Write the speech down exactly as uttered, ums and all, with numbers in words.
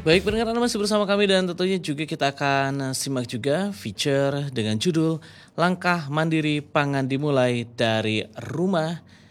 Baik, pendengar Anda masih bersama kami dan tentunya juga kita akan eh, simak juga feature dengan judul Langkah Mandiri Pangan Dimulai dari Rumah